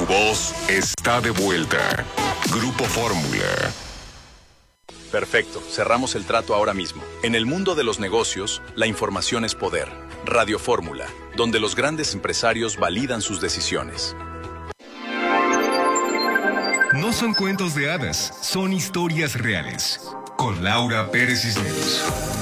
voz está de vuelta. Grupo Fórmula. Perfecto, cerramos el trato ahora mismo. En el mundo de los negocios, la información es poder. Radio Fórmula, donde los grandes empresarios validan sus decisiones. No son cuentos de hadas, son historias reales. Con Laura Pérez Cisneros.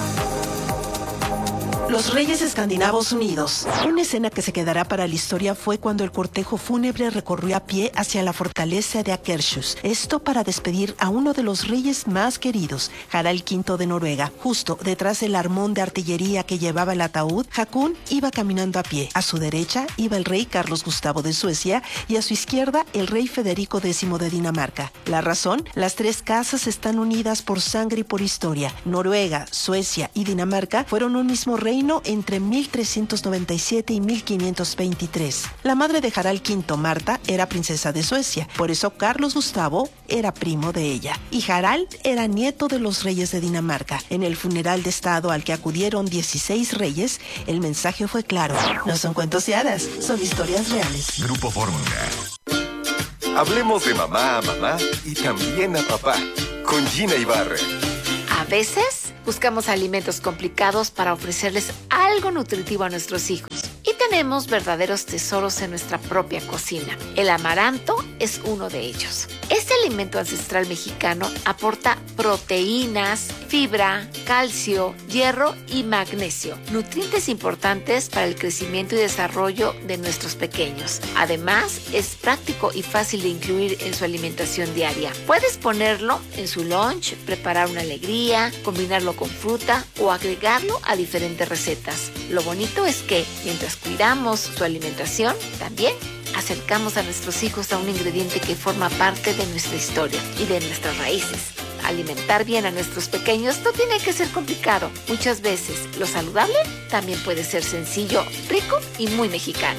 Los reyes escandinavos unidos. Una escena que se quedará para la historia fue cuando el cortejo fúnebre recorrió a pie hacia la fortaleza de Akershus. Esto para despedir a uno de los reyes más queridos, Harald V de Noruega. Justo detrás del armón de artillería que llevaba el ataúd, Haakon iba caminando a pie. A su derecha iba el rey Carlos Gustavo de Suecia y a su izquierda el rey Federico X de Dinamarca. La razón, las tres casas están unidas por sangre y por historia. Noruega, Suecia y Dinamarca fueron un mismo reino entre 1397 y 1523. La madre de Harald V, Marta, era princesa de Suecia, por eso Carlos Gustavo era primo de ella. Y Harald era nieto de los reyes de Dinamarca. En el funeral de estado al que acudieron 16 reyes, el mensaje fue claro. No son cuentos de hadas, son historias reales. Grupo Fórmula. Hablemos de mamá a mamá y también a papá, con Gina Ibarra. A veces buscamos alimentos complicados para ofrecerles algo nutritivo a nuestros hijos. Y tenemos verdaderos tesoros en nuestra propia cocina. El amaranto es uno de ellos. Este alimento ancestral mexicano aporta proteínas, fibra, calcio, hierro y magnesio, nutrientes importantes para el crecimiento y desarrollo de nuestros pequeños. Además, es práctico y fácil de incluir en su alimentación diaria. Puedes ponerlo en su lunch, preparar una alegría, combinarlo con fruta o agregarlo a diferentes recetas. Lo bonito es que, mientras cuidamos su alimentación, también acercamos a nuestros hijos a un ingrediente que forma parte de nuestra historia y de nuestras raíces. Alimentar bien a nuestros pequeños no tiene que ser complicado. Muchas veces lo saludable también puede ser sencillo, rico y muy mexicano.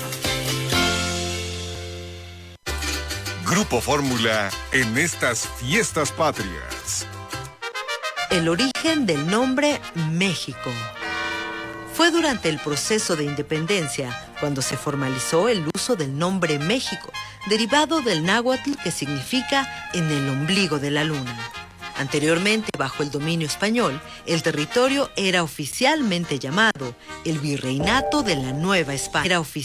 Grupo Fórmula en estas fiestas patrias. El origen del nombre México. Fue durante el proceso de independencia cuando se formalizó el uso del nombre México, derivado del náhuatl que significa en el ombligo de la luna. Anteriormente, bajo el dominio español, el territorio era oficialmente llamado el Virreinato de la Nueva España.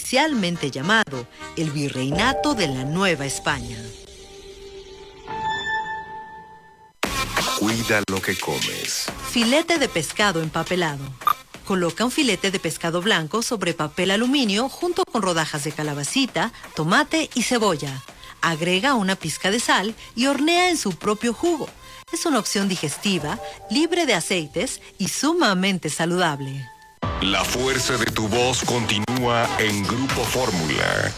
Cuida lo que comes. Filete de pescado empapelado. Coloca un filete de pescado blanco sobre papel aluminio junto con rodajas de calabacita, tomate y cebolla. Agrega una pizca de sal y hornea en su propio jugo. Es una opción digestiva, libre de aceites y sumamente saludable. La fuerza de tu voz continúa en Grupo Fórmula.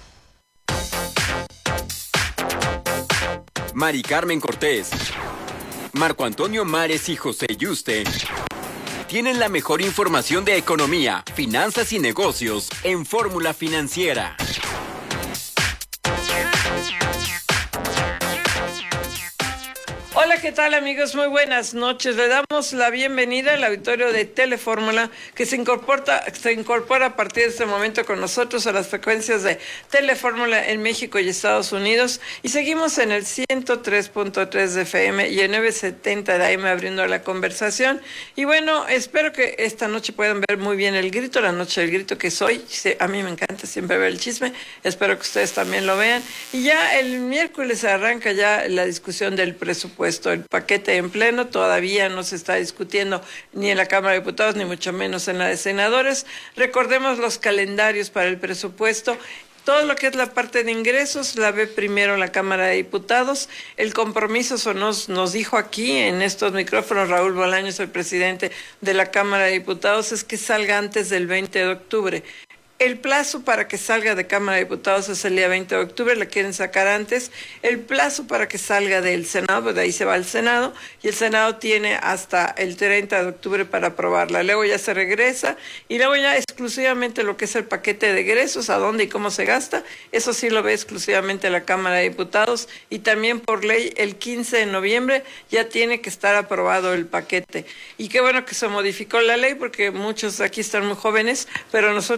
Mari Carmen Cortés, Marco Antonio Mares y José Yuste tienen la mejor información de economía, finanzas y negocios en Fórmula Financiera. Hola, ¿qué tal, amigos? Muy buenas noches. Le damos la bienvenida al auditorio de Telefórmula que se incorpora a partir de este momento con nosotros a las frecuencias de Telefórmula en México y Estados Unidos, y seguimos en el 103.3 de FM y en 970 de AM abriendo la conversación. Y bueno, espero que esta noche puedan ver muy bien el grito, la noche del grito, que soy. A mí me encanta siempre ver el chisme. Espero que ustedes también lo vean. Y ya el miércoles arranca ya la discusión del presupuesto. El paquete en pleno todavía no se está discutiendo ni en la Cámara de Diputados, ni mucho menos en la de Senadores. Recordemos los calendarios para el presupuesto. Todo lo que es la parte de ingresos la ve primero la Cámara de Diputados. El compromiso nos dijo aquí en estos micrófonos Raúl Bolaños, el presidente de la Cámara de Diputados, es que salga antes del 20 de octubre. El plazo para que salga de Cámara de Diputados es el día 20 de octubre, la quieren sacar antes. El plazo para que salga del Senado, pues de ahí se va al Senado, y el Senado tiene hasta el 30 de octubre para aprobarla. Luego ya se regresa, y luego ya exclusivamente lo que es el paquete de egresos, a dónde y cómo se gasta, eso sí lo ve exclusivamente la Cámara de Diputados, y también por ley el 15 de noviembre ya tiene que estar aprobado el paquete. Y qué bueno que se modificó la ley, porque muchos aquí están muy jóvenes, pero nosotros no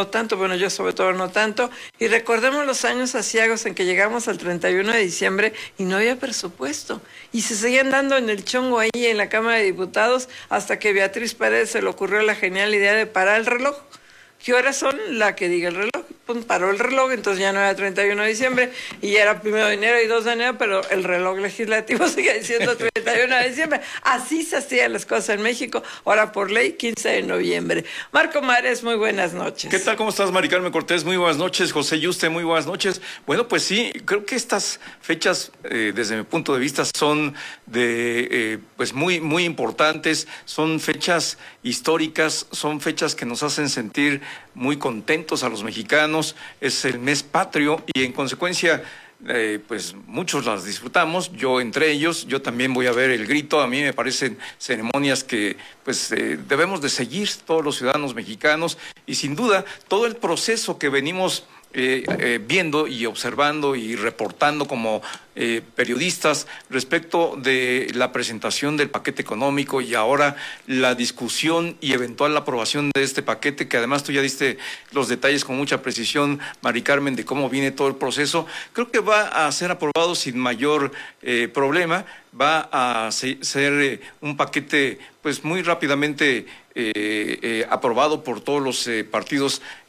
tanto, bueno, yo sobre todo no tanto, y recordemos los años aciagos en que llegamos al 31 de diciembre y no había presupuesto, y se seguían dando en el chongo ahí en la Cámara de Diputados hasta que Beatriz Paredes se le ocurrió la genial idea de parar el reloj. ¿Qué horas son? La que diga el reloj. Pues paró el reloj, entonces ya no era 31 de diciembre y ya era 1 de enero y 2 de enero, pero el reloj legislativo sigue diciendo 31 de diciembre. Así se hacían las cosas en México, ahora por ley 15 de noviembre. Marco Mares, muy buenas noches. ¿Qué tal? ¿Cómo estás, Mari Carmen Cortés? Muy buenas noches. José Yuste, muy buenas noches. Bueno, pues sí, creo que estas fechas, desde mi punto de vista, son pues muy, muy importantes, son fechas históricas, son fechas que nos hacen sentir muy contentos a los mexicanos. Es el mes patrio y en consecuencia pues muchos las disfrutamos, yo entre ellos. Yo también voy a ver el grito. A mí me parecen ceremonias que pues debemos de seguir todos los ciudadanos mexicanos, y sin duda todo el proceso que venimos viendo y observando y reportando como periodistas respecto de la presentación del paquete económico y ahora la discusión y eventual aprobación de este paquete, que además tú ya diste los detalles con mucha precisión, Mari Carmen, de cómo viene todo el proceso. Creo que va a ser aprobado sin mayor problema. Va a ser un paquete pues muy rápidamente aprobado por todos los partidos